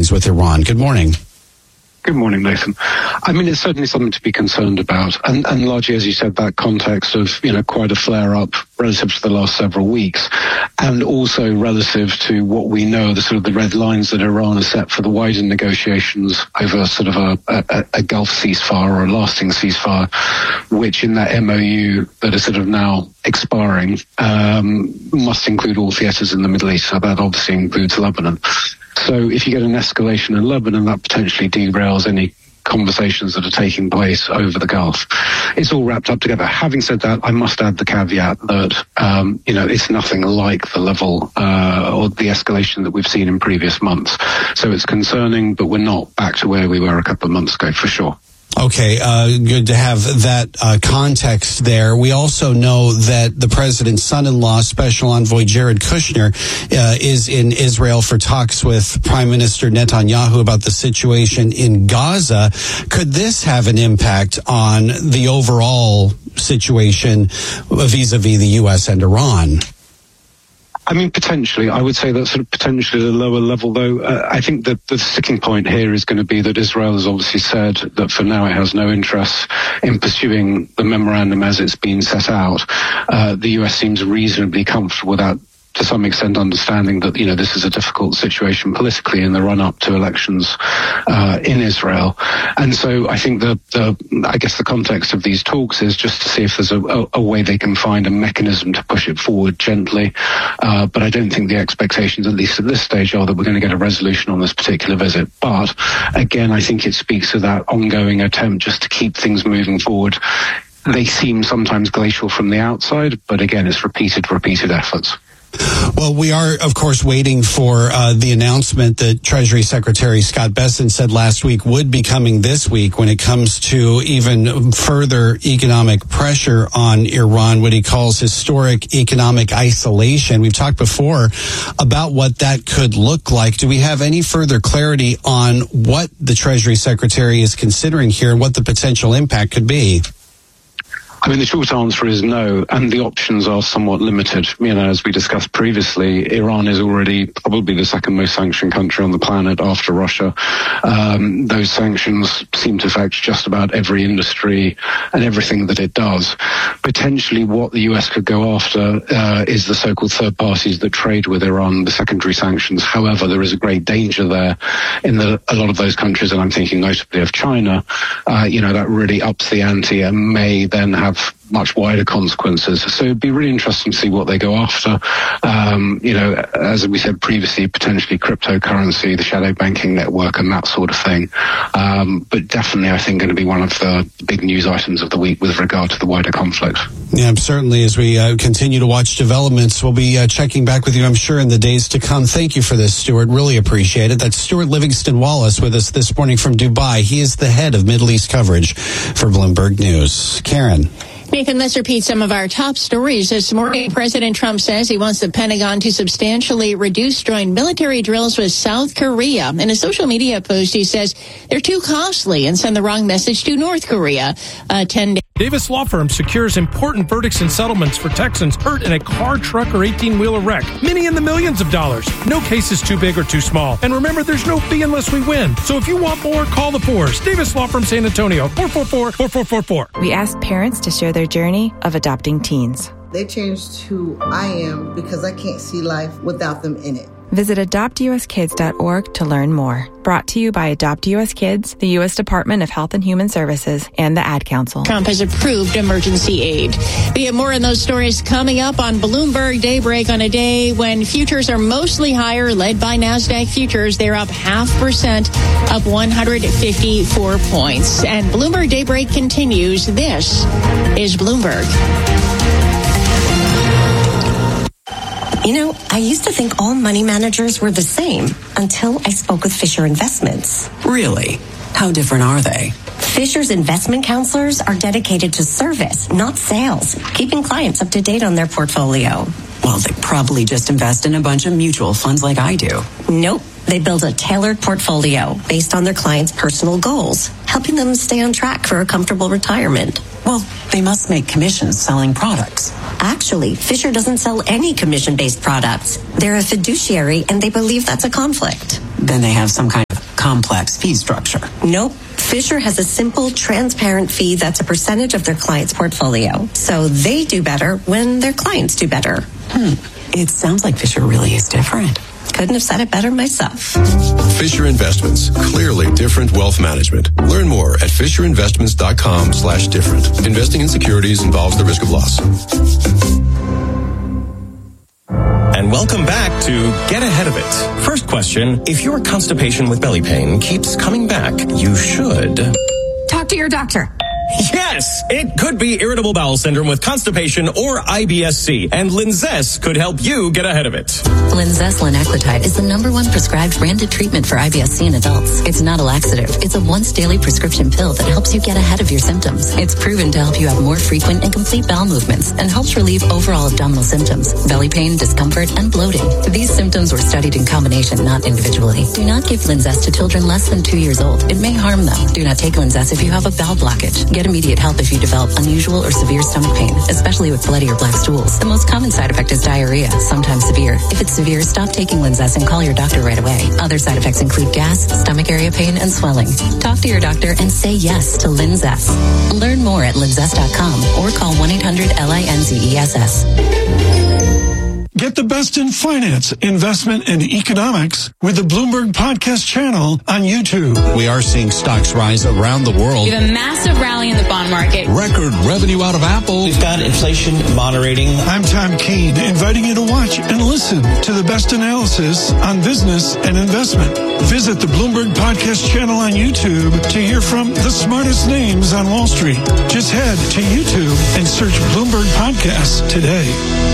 things with Iran. Good morning. Good morning, Nathan. I mean, it's certainly something to be concerned about. And largely, as you said, that context of, quite a flare-up relative to the last several weeks. And also relative to what we know, the sort of the red lines that Iran has set for the wider negotiations over sort of a Gulf ceasefire or a lasting ceasefire, which in that MOU that is sort of now expiring, must include all theatres in the Middle East. So that obviously includes Lebanon. So if you get an escalation in Lebanon, that potentially derails any conversations that are taking place over the Gulf. It's all wrapped up together. Having said that, I must add the caveat that, it's nothing like the level or the escalation that we've seen in previous months. So it's concerning, but we're not back to where we were a couple of months ago, for sure. Okay, good to have that context there. We also know that the president's son-in-law, Special Envoy Jared Kushner, is in Israel for talks with Prime Minister Netanyahu about the situation in Gaza. Could this have an impact on the overall situation vis-a-vis the U.S. and Iran? I mean, potentially. I would say that sort of potentially at a lower level, though. I think that the sticking point here is going to be that Israel has obviously said that for now it has no interest in pursuing the memorandum as it's been set out. The US seems reasonably comfortable with that, to some extent understanding that, this is a difficult situation politically in the run-up to elections in Israel. And so I think I guess the context of these talks is just to see if there's a way they can find a mechanism to push it forward gently. But I don't think the expectations, at least at this stage, are that we're going to get a resolution on this particular visit. But again, I think it speaks to that ongoing attempt just to keep things moving forward. They seem sometimes glacial from the outside, but again, it's repeated efforts. Well, we are, of course, waiting for the announcement that Treasury Secretary Scott Bessent said last week would be coming this week when it comes to even further economic pressure on Iran, what he calls historic economic isolation. We've talked before about what that could look like. Do we have any further clarity on what the Treasury Secretary is considering here and what the potential impact could be? I mean, the short answer is no, and the options are somewhat limited. As we discussed previously, Iran is already probably the second most sanctioned country on the planet after Russia. Those sanctions seem to affect just about every industry and everything that it does. Potentially what the US could go after is the so-called third parties that trade with Iran, the secondary sanctions. However, there is a great danger there in that a lot of those countries, and I'm thinking notably of China, that really ups the ante and may then have much wider consequences. So it'd be really interesting to see what they go after. As we said previously, potentially cryptocurrency, the shadow banking network and that sort of thing. But definitely, I think, going to be one of the big news items of the week with regard to the wider conflict. Yeah, certainly as we continue to watch developments, we'll be checking back with you, I'm sure, in the days to come. Thank you for this, Stuart. Really appreciate it. That's Stuart Livingston Wallace with us this morning from Dubai. He is the head of Middle East coverage for Bloomberg News. Karen. Nathan, let's repeat some of our top stories. This morning, President Trump says he wants the Pentagon to substantially reduce joint military drills with South Korea. In a social media post, he says they're too costly and send the wrong message to North Korea. Davis Law Firm secures important verdicts and settlements for Texans hurt in a car, truck, or 18-wheeler wreck. Many in the millions of dollars. No case is too big or too small. And remember, there's no fee unless we win. So if you want more, call the Fours. Davis Law Firm San Antonio, 444-4444. We asked parents to share their journey of adopting teens. They changed who I am because I can't see life without them in it. Visit adoptuskids.org to learn more. Brought to you by Adopt US Kids, the U.S. Department of Health and Human Services, and the Ad Council. Trump has approved emergency aid. We have more on those stories coming up on Bloomberg Daybreak on a day when futures are mostly higher, led by NASDAQ futures. They're up 0.5%, up 154 points. And Bloomberg Daybreak continues. This is Bloomberg. I used to think all money managers were the same until I spoke with Fisher Investments. Really? How different are they? Fisher's investment counselors are dedicated to service, not sales, keeping clients up to date on their portfolio. Well, they probably just invest in a bunch of mutual funds like I do. Nope. They build a tailored portfolio based on their clients' personal goals, helping them stay on track for a comfortable retirement. Well, they must make commissions selling products. Actually, Fisher doesn't sell any commission-based products. They're a fiduciary, and they believe that's a conflict. Then they have some kind of complex fee structure. Nope. Fisher has a simple, transparent fee that's a percentage of their client's portfolio. So they do better when their clients do better. It sounds like Fisher really is different. Couldn't have said it better myself. Fisher Investments. Clearly different wealth management. Learn more at FisherInvestments.com/different. Investing in securities involves the risk of loss. And welcome back to Get Ahead of It. First question, if your constipation with belly pain keeps coming back, you should talk to your doctor. Yes, it could be irritable bowel syndrome with constipation or IBS-C, and Linzess could help you get ahead of it. Linzess linaclotide is the #1 prescribed branded treatment for IBS-C in adults. It's not a laxative. It's a once-daily prescription pill that helps you get ahead of your symptoms. It's proven to help you have more frequent and complete bowel movements and helps relieve overall abdominal symptoms, belly pain, discomfort, and bloating. These symptoms were studied in combination, not individually. Do not give Linzess to children less than 2 years old. It may harm them. Do not take Linzess if you have a bowel blockage. Get immediate help if you develop unusual or severe stomach pain, especially with bloody or black stools. The most common side effect is diarrhea, sometimes severe. If it's severe, stop taking Linzess and call your doctor right away. Other side effects include gas, stomach area pain, and swelling. Talk to your doctor and say yes to Linzess. Learn more at linzess.com or call 1-800-LINZESS. Get the best in finance, investment, and economics with the Bloomberg Podcast channel on YouTube. We are seeing stocks rise around the world. We have a massive rally in the bond market. Record revenue out of Apple. We've got inflation moderating. I'm Tom Keene, inviting you to watch and listen to the best analysis on business and investment. Visit the Bloomberg Podcast channel on YouTube to hear from the smartest names on Wall Street. Just head to YouTube and search Bloomberg Podcasts today.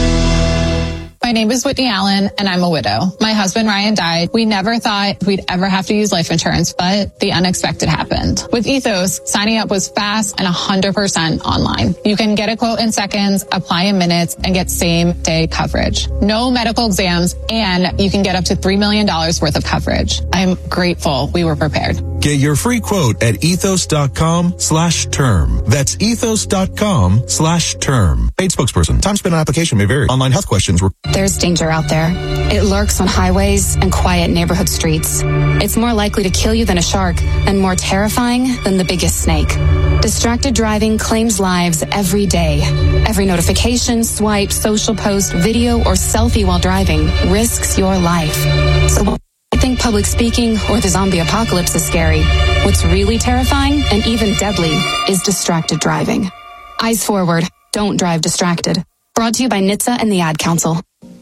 My name is Whitney Allen, and I'm a widow. My husband, Ryan, died. We never thought we'd ever have to use life insurance, but the unexpected happened. With Ethos, signing up was fast and 100% online. You can get a quote in seconds, apply in minutes, and get same-day coverage. No medical exams, and you can get up to $3 million worth of coverage. I'm grateful we were prepared. Get your free quote at ethos.com/term. That's ethos.com/term. Paid spokesperson. Time spent on application may vary. Online health questions were... There's danger out there. It lurks on highways and quiet neighborhood streets. It's more likely to kill you than a shark and more terrifying than the biggest snake. Distracted driving claims lives every day. Every notification, swipe, social post, video, or selfie while driving risks your life. So I think public speaking or the zombie apocalypse is scary. What's really terrifying and even deadly is distracted driving. Eyes forward. Don't drive distracted. Brought to you by NHTSA and the Ad Council.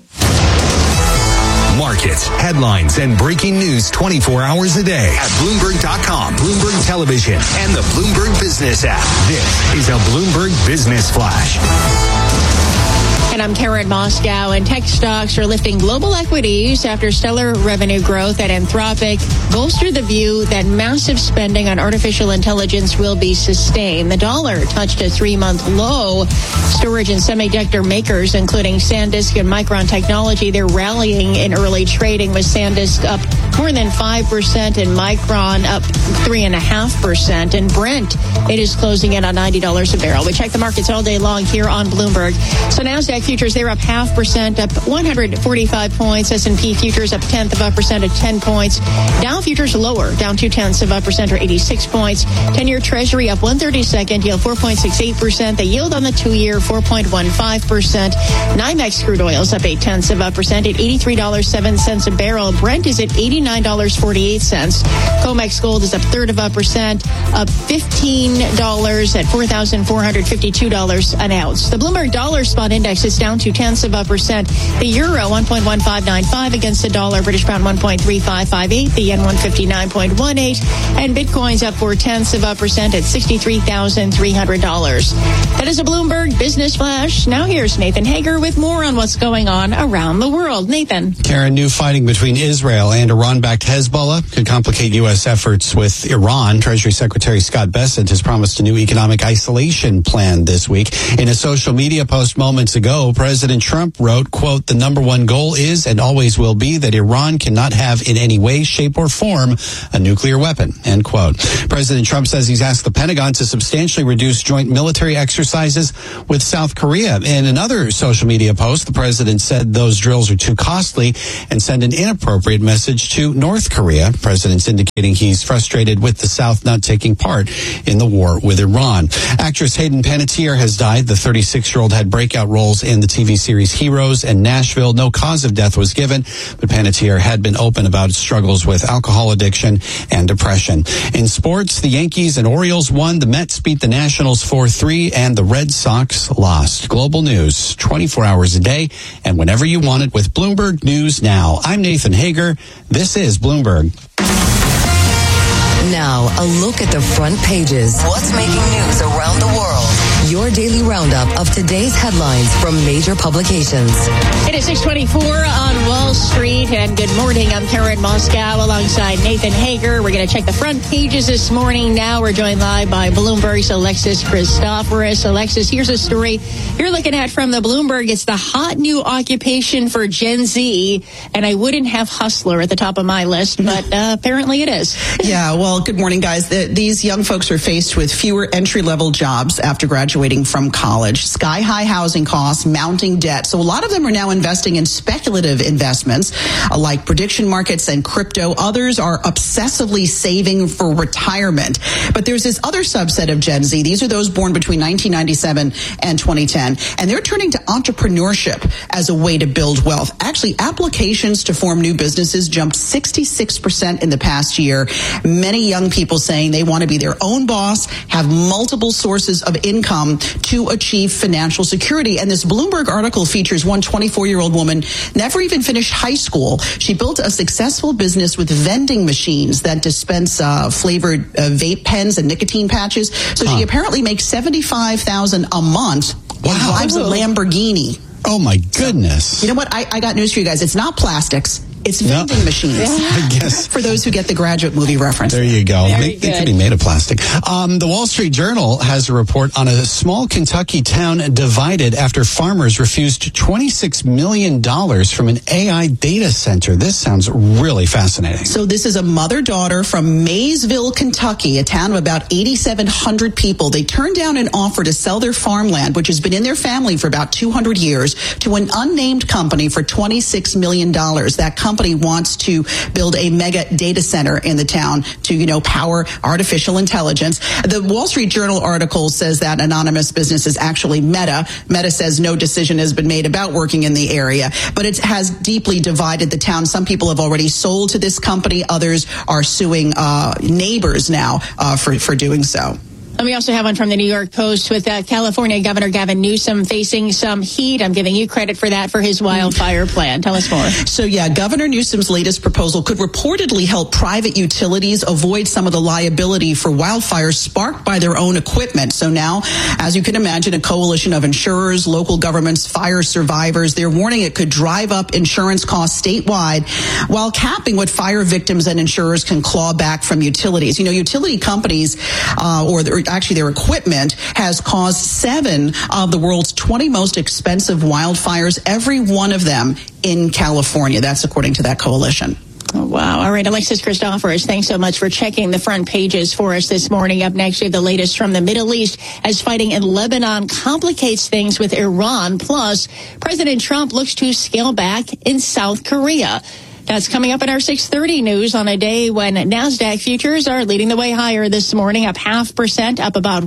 Markets, headlines, and breaking news 24 hours a day at Bloomberg.com, Bloomberg Television, and the Bloomberg Business app. This is a Bloomberg Business Flash. And I'm Karen Moscow, and tech stocks are lifting global equities after stellar revenue growth at Anthropic bolstered the view that massive spending on artificial intelligence will be sustained. The dollar touched a 3-month low. Storage and semiconductor makers, including SanDisk and Micron Technology, they're rallying in early trading, with SanDisk up more than 5% and Micron up 3.5%. And Brent, it is closing in on $90 a barrel. We check the markets all day long here on Bloomberg. So NASDAQ futures, they're up 0.5%, up 145 points. S&P futures up 0.1% at 10 points. Dow futures lower, down 0.2% or 86 points. 10-year Treasury up 1/32, yield 4.68%. The yield on the 2-year 4.15%. NYMEX crude oil is up 0.8% at $83.07 a barrel. Brent is at $89.48. COMEX gold is up 0.3%, up $15 at $4,452 an ounce. The Bloomberg Dollar Spot Index is down 0.2%. The euro 1.1595 against the dollar. British pound 1.3558. The yen 159.18. And Bitcoin's up 0.4% at $63,300. That is a Bloomberg Business Flash. Now here's Nathan Hager with more on what's going on around the world. Nathan. Karen, new fighting between Israel and Iran-backed Hezbollah could complicate U.S. efforts with Iran. Treasury Secretary Scott Bessent has promised a new economic isolation plan this week. In a social media post moments ago, ago, President Trump wrote, quote, "The number one goal is and always will be that Iran cannot have in any way, shape, or form a nuclear weapon," end quote. President Trump says he's asked the Pentagon to substantially reduce joint military exercises with South Korea. In another social media post, the president said those drills are too costly and send an inappropriate message to North Korea. The president's indicating he's frustrated with the South not taking part in the war with Iran. Actress Hayden Panettiere has died. The 36-year-old had breakout roles in the TV series Heroes and Nashville. No cause of death was given, but Panettiere had been open about struggles with alcohol addiction and depression. In sports, the Yankees and Orioles won. The Mets beat the Nationals 4-3, and the Red Sox lost. Global news, 24 hours a day, and whenever you want it with Bloomberg News Now. I'm Nathan Hager. This is Bloomberg. Now, a look at the front pages. What's making news around the world? Your daily roundup of today's headlines from major publications. It is 6:24 on Wall Street, and good morning. I'm Karen Moscow alongside Nathan Hager. We're going to check the front pages this morning. Now we're joined live by Bloomberg's Alexis Christoforous. Alexis, here's a story you're looking at from the Bloomberg. It's the hot new occupation for Gen Z, and I wouldn't have hustler at the top of my list, but apparently it is. Yeah, well, good morning, guys. These young folks are faced with fewer entry-level jobs after graduating from college, sky-high housing costs, mounting debt. So a lot of them are now investing in speculative investments like prediction markets and crypto. Others are obsessively saving for retirement. But there's this other subset of Gen Z. These are those born between 1997 and 2010. And they're turning to entrepreneurship as a way to build wealth. Actually, applications to form new businesses jumped 66% in the past year. Many young people saying they want to be their own boss, have multiple sources of income to achieve financial security. And this Bloomberg article features one 24-year-old woman, never even finished high school. She built a successful business with vending machines that dispense flavored vape pens and nicotine patches. So she apparently makes $75,000 a month and drives a Lamborghini. Oh, my goodness. So, you know what? I got news for you guys. It's not plastics. It's vending machines. I guess. For those who get the Graduate movie reference. There you go. They could be made of plastic. The Wall Street Journal has a report on a small Kentucky town divided after farmers refused $26 million from an AI data center. This sounds really fascinating. So this is a mother-daughter from Maysville, Kentucky, a town of about 8,700 people. They turned down an offer to sell their farmland, which has been in their family for about 200 years, to an unnamed company for $26 million. That company wants to build a mega data center in the town to, power artificial intelligence. The Wall Street Journal article says that anonymous business is actually Meta. Meta says no decision has been made about working in the area, but it has deeply divided the town. Some people have already sold to this company. Others are suing neighbors now for doing so. And we also have one from the New York Post with California Governor Gavin Newsom facing some heat. I'm giving you credit for that, for his wildfire plan. Tell us more. So, Governor Newsom's latest proposal could reportedly help private utilities avoid some of the liability for wildfires sparked by their own equipment. So now, as you can imagine, a coalition of insurers, local governments, fire survivors, they're warning it could drive up insurance costs statewide while capping what fire victims and insurers can claw back from utilities. Utility companies, actually their equipment, has caused 7 of the world's 20 most expensive wildfires, every one of them in California. That's according to that coalition. Oh, wow. All right, Alexis Christoforous, thanks so much for checking the front pages for us this morning. Up next, we have the latest from the Middle East as fighting in Lebanon complicates things with Iran. Plus, President Trump looks to scale back in South Korea. That's coming up in our 6:30 news on a day when NASDAQ futures are leading the way higher this morning, up 0.5%, up about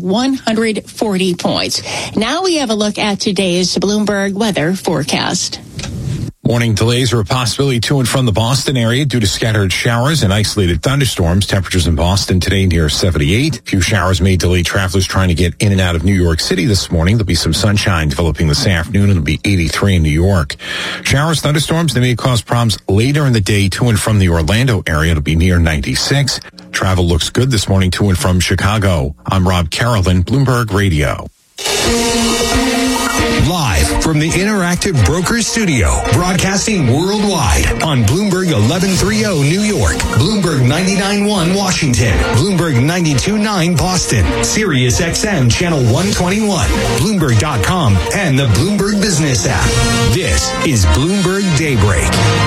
140 points. Now we have a look at today's Bloomberg weather forecast. Morning delays are a possibility to and from the Boston area due to scattered showers and isolated thunderstorms. Temperatures in Boston today near 78. A few showers may delay travelers trying to get in and out of New York City this morning. There'll be some sunshine developing this afternoon. It'll be 83 in New York. Showers, thunderstorms, they may cause problems later in the day to and from the Orlando area. It'll be near 96. Travel looks good this morning to and from Chicago. I'm Rob Carolyn, Bloomberg Radio. Live from the Interactive Brokers Studio, broadcasting worldwide on Bloomberg 1130 New York, Bloomberg 99.1 Washington, Bloomberg 92.9 Boston, Sirius XM Channel 121, Bloomberg.com, and the Bloomberg Business app. This is Bloomberg Daybreak.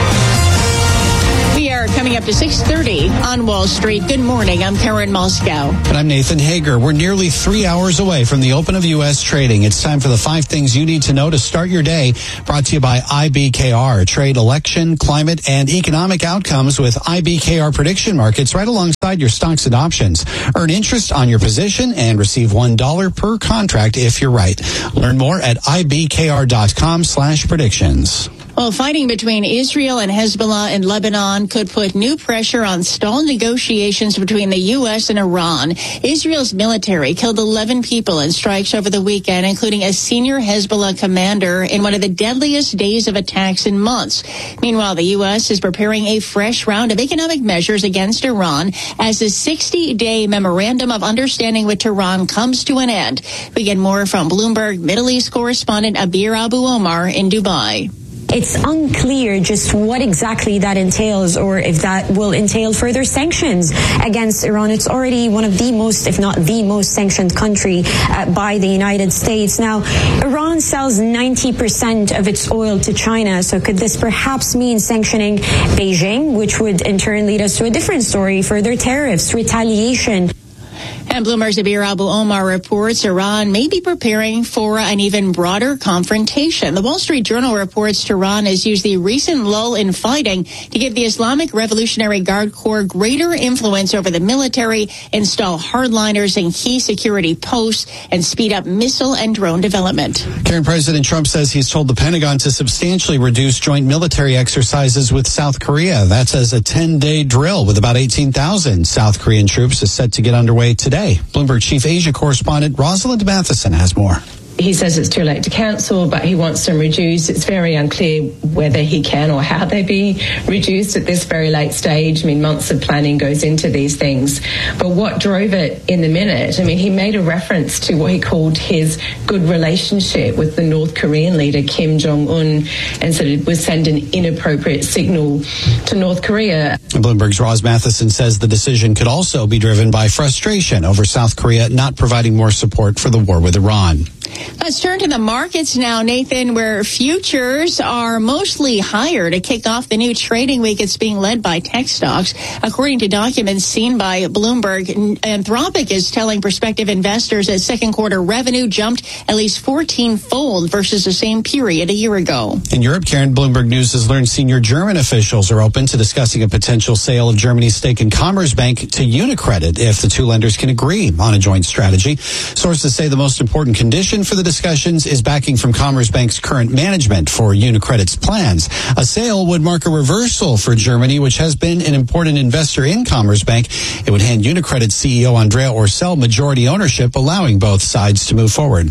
We are coming up to 6:30 on Wall Street. Good morning. I'm Karen Moscow. And I'm Nathan Hager. We're nearly 3 hours away from the open of U.S. trading. It's time for the 5 things you need to know to start your day. Brought to you by IBKR. Trade election, climate, and economic outcomes with IBKR prediction markets right alongside your stocks and options. Earn interest on your position and receive $1 per contract if you're right. Learn more at ibkr.com/predictions. Well, fighting between Israel and Hezbollah in Lebanon could put new pressure on stalled negotiations between the U.S. and Iran. Israel's military killed 11 people in strikes over the weekend, including a senior Hezbollah commander in one of the deadliest days of attacks in months. Meanwhile, the U.S. is preparing a fresh round of economic measures against Iran as the 60-day memorandum of understanding with Tehran comes to an end. We get more from Bloomberg Middle East correspondent Abir Abu Omar in Dubai. It's unclear just what exactly that entails or if that will entail further sanctions against Iran. It's already one of the most, if not the most sanctioned country by the United States. Now, Iran sells 90% of its oil to China. So could this perhaps mean sanctioning Beijing, which would in turn lead us to a different story, further tariffs, retaliation? And Bloomberg's Abir Abu Omar reports Iran may be preparing for an even broader confrontation. The Wall Street Journal reports Tehran has used the recent lull in fighting to give the Islamic Revolutionary Guard Corps greater influence over the military, install hardliners in key security posts, and speed up missile and drone development. Karen, President Trump says he's told the Pentagon to substantially reduce joint military exercises with South Korea. That's as a 10-day drill with about 18,000 South Korean troops is set to get underway today. Bloomberg Chief Asia Correspondent Rosalind Matheson has more. He says it's too late to cancel, but he wants them reduced. It's very unclear whether he can or how they be reduced at this very late stage. I mean, months of planning goes into these things. But what drove it in the minute? I mean, he made a reference to what he called his good relationship with the North Korean leader, Kim Jong-un, and said it would send an inappropriate signal to North Korea. Bloomberg's Roz Matheson says the decision could also be driven by frustration over South Korea not providing more support for the war with Iran. Let's turn to the markets now, Nathan, where futures are mostly higher to kick off the new trading week. It's being led by tech stocks. According to documents seen by Bloomberg, Anthropic is telling prospective investors that second quarter revenue jumped at least 14-fold versus the same period a year ago. In Europe, Karen, Bloomberg News has learned senior German officials are open to discussing a potential sale of Germany's stake in Commerzbank to UniCredit if the two lenders can agree on a joint strategy. Sources say the most important condition for the discussions is backing from Commerzbank's current management for UniCredit's plans. A sale would mark a reversal for Germany, which has been an important investor in Commerzbank. It would hand UniCredit CEO Andrea Orcel majority ownership, allowing both sides to move forward.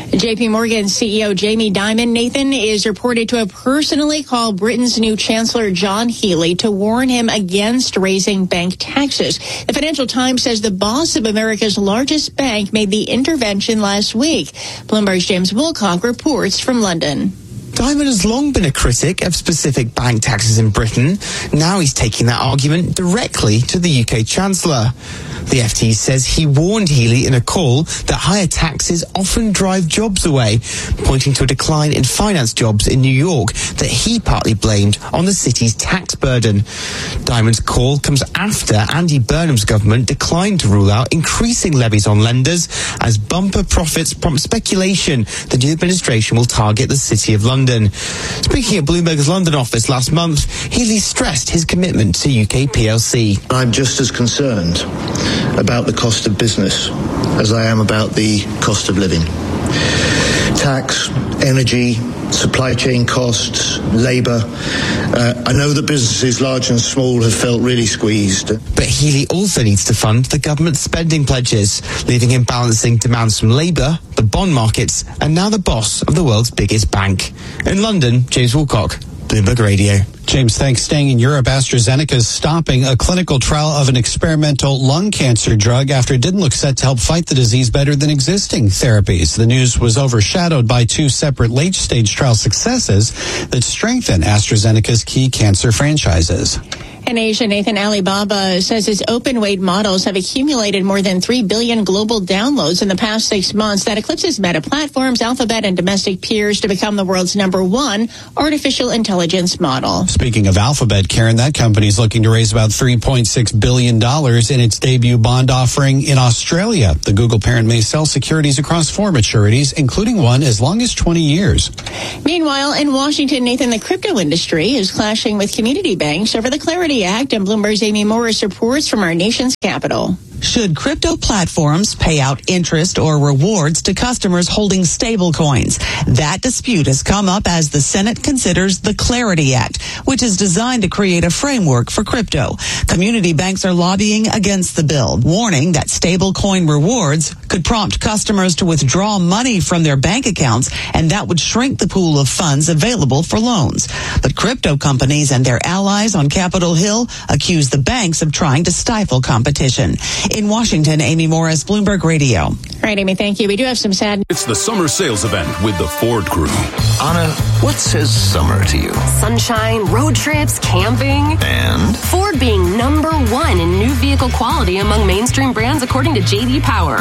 JP Morgan CEO Jamie Dimon, Nathan, is reported to have personally called Britain's new Chancellor John Healey to warn him against raising bank taxes. The Financial Times says the boss of America's largest bank made the intervention last week. Bloomberg's James Wilcock reports from London. Dimon has long been a critic of specific bank taxes in Britain. Now he's taking that argument directly to the UK Chancellor. The FT says he warned Healey in a call that higher taxes often drive jobs away, pointing to a decline in finance jobs in New York that he partly blamed on the city's tax burden. Dimon's call comes after Andy Burnham's government declined to rule out increasing levies on lenders as bumper profits prompt speculation the new administration will target the City of London. Speaking at Bloomberg's London office last month, Healey stressed his commitment to UK PLC. I'm just as concerned about the cost of business as I am about the cost of living. Tax, energy, supply chain costs, labour. I know that businesses large and small have felt really squeezed. But Healey also needs to fund the government's spending pledges, leaving him balancing demands from Labour, the bond markets, and now the boss of the world's biggest bank. In London, James Wilcock, Bloomberg Radio. James, thanks. Staying in Europe, AstraZeneca is stopping a clinical trial of an experimental lung cancer drug after it didn't look set to help fight the disease better than existing therapies. The news was overshadowed by two separate late-stage trial successes that strengthen AstraZeneca's key cancer franchises. In Asia, Nathan, Alibaba says its open weight models have accumulated more than 3 billion global downloads in the past 6 months. That eclipses Meta Platforms, Alphabet, and domestic peers to become the world's #1 artificial intelligence model. Speaking of Alphabet, Karen, that company is looking to raise about $3.6 billion in its debut bond offering in Australia. The Google parent may sell securities across 4 maturities, including one as long as 20 years. Meanwhile, in Washington, Nathan, the crypto industry is clashing with community banks over the Clarity Act, and Bloomberg's Amy Morris reports from our nation's capital. Should crypto platforms pay out interest or rewards to customers holding stable coins? That dispute has come up as the Senate considers the Clarity Act, which is designed to create a framework for crypto. Community banks are lobbying against the bill, warning that stable coin rewards could prompt customers to withdraw money from their bank accounts, and that would shrink the pool of funds available for loans. But crypto companies and their allies on Capitol Hill accuse the banks of trying to stifle competition. In Washington, Amy Morris, Bloomberg Radio. All right, Amy, thank you. We do have some sad... It's the summer sales event with the Ford Crew. Anna, what says summer to you? Sunshine, road trips, camping. And? Ford being #1 in new vehicle quality among mainstream brands according to J.D. Power.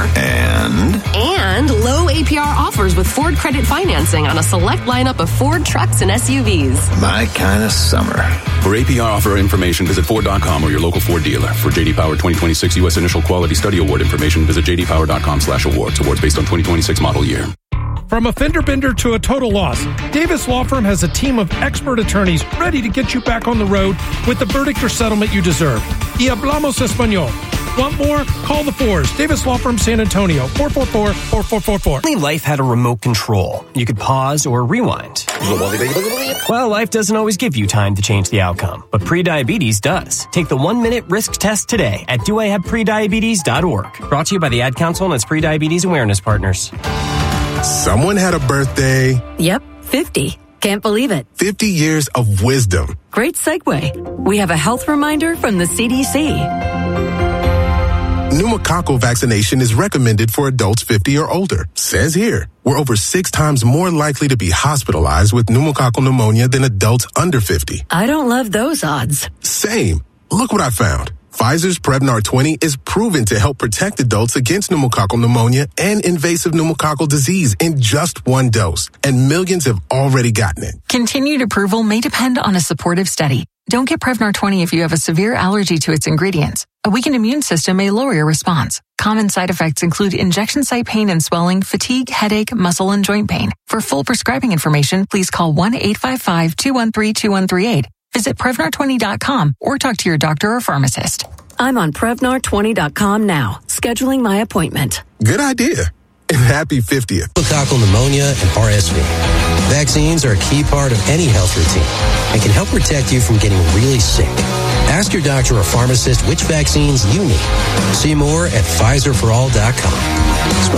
And low APR offers with Ford credit financing on a select lineup of Ford trucks and SUVs. My kind of summer. For APR offer information, visit Ford.com or your local Ford dealer. For J.D. Power 2026 U.S. Initial Quality Study Award information, visit jdpower.com/awards. Awards based on 2026 model year. From a fender bender to a total loss, Davis Law Firm has a team of expert attorneys ready to get you back on the road with the verdict or settlement you deserve. Y hablamos español. Want more? Call the Fours. Davis Law Firm, San Antonio, 444-4444. Only life had a remote control. You could pause or rewind. Well, life doesn't always give you time to change the outcome, but prediabetes does. Take the 1-minute risk test today at doihaveprediabetes.org. Brought to you by the Ad Council and its prediabetes awareness partners. Someone had a birthday. Yep, 50. Can't believe it. 50 years of wisdom. Great segue. We have a health reminder from the CDC. Pneumococcal vaccination is recommended for adults 50 or older. Says here, we're over 6 times more likely to be hospitalized with pneumococcal pneumonia than adults under 50. I don't love those odds. Same. Look what I found. Pfizer's Prevnar 20 is proven to help protect adults against pneumococcal pneumonia and invasive pneumococcal disease in just 1 dose, and millions have already gotten it. Continued approval may depend on a supportive study. Don't get Prevnar 20 if you have a severe allergy to its ingredients. A weakened immune system may lower your response. Common side effects include injection site pain and swelling, fatigue, headache, muscle, and joint pain. For full prescribing information, please call 1-855-213-2138. Visit Prevnar20.com or talk to your doctor or pharmacist. I'm on Prevnar20.com now, scheduling my appointment. Good idea. And happy 50th. Pneumococcal pneumonia and RSV. Vaccines are a key part of any health routine and can help protect you from getting really sick. Ask your doctor or pharmacist which vaccines you need. See more at PfizerForAll.com.